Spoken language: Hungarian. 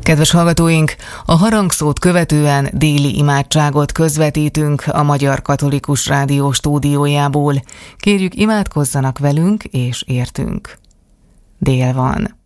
Kedves hallgatóink, a harangszót követően déli imádságot közvetítünk a Magyar Katolikus Rádió stúdiójából. Kérjük, imádkozzanak velünk és értünk. Dél van.